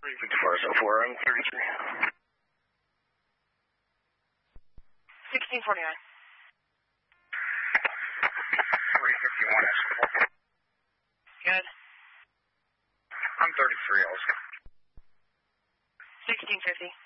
5404, I'm 33. 1649. 351 S4. Good. I'm 33 also. 1650.